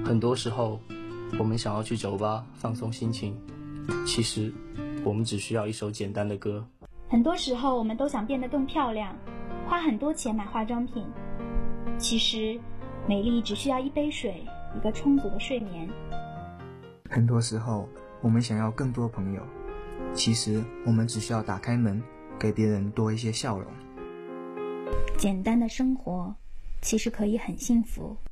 很多时候，我们想要去酒吧放松心情，其实我们只需要一首简单的歌。 很多时候，我们都想变得更漂亮，花很多钱买化妆品，其实美丽只需要一杯水，一个充足的睡眠。 很多时候，我们想要更多朋友，其实我们只需要打开门，给别人多一些笑容。 简单的生活，其实可以很幸福。